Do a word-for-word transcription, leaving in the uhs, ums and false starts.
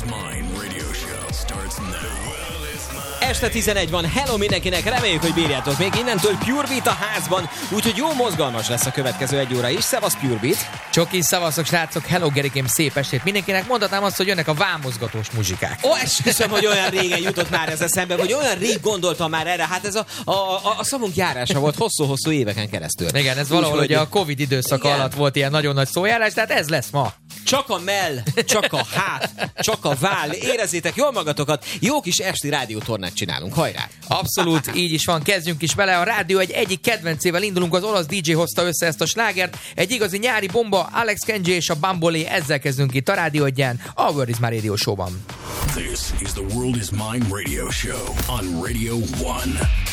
Mine radio show starts now. Este tizenegy van, hello mindenkinek, reméljük, hogy bírjátok még innentől Pure Beat a házban, úgyhogy jó mozgalmas lesz a következő egy óra is. Szevasz Pure Beat! Csoki, szavazok srácok, hello Gerikém, szép estét mindenkinek. Mondhatnám azt, hogy jönnek a vámozgatós muzsikák. Ó, esküszöm, hogy olyan régen jutott már ez eszembe, vagy olyan rég gondoltam már erre, hát ez a, a, a, a szavunk járása volt hosszú-hosszú éveken keresztül. Igen, ez valahol ugye a Covid időszaka igen. alatt volt ilyen nagyon nagy szójárás, tehát ez lesz ma. Csak a mell, csak a hát, csak a váll. Érezzétek jól magatokat, jó kis esti rádiótornát csinálunk, hajrá! Abszolút, így is van, kezdjünk is vele. A rádió egy egyik kedvencével indulunk, az olasz dé dzsé hozta össze ezt a slágert. Egy igazi nyári bomba, Alex Kenji és a Bambolé, ezzel kezdünk itt a Rádió egyen, a World is My Radio Show-ban. This is the World is Mine radio show on Radio one.